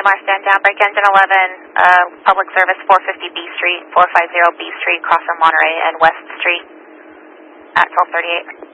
AMR stand down, break engine 11, public service 450 B Street, 450 B Street, cross from Monterey and West Street at 1238.